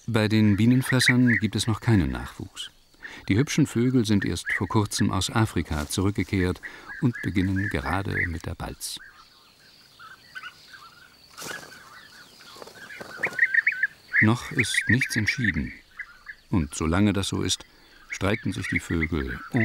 Bei den Bienenfressern gibt es noch keinen Nachwuchs. Die hübschen Vögel sind erst vor kurzem aus Afrika zurückgekehrt und beginnen gerade mit der Balz. Noch ist nichts entschieden. Und solange das so ist, streiten sich die Vögel ohne